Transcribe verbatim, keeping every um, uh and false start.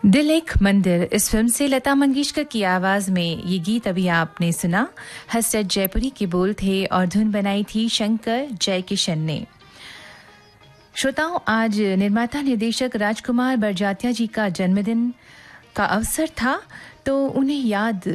दिल एक मंदिर इस फिल्म से लता मंगेशकर की आवाज में ये गीत अभी आपने सुना। हसरत जयपुरी के बोल थे और धुन बनाई थी शंकर जयकिशन ने। श्रोताओं, आज निर्माता निर्देशक राजकुमार बड़जात्या जी का जन्मदिन का अवसर था, तो उन्हें याद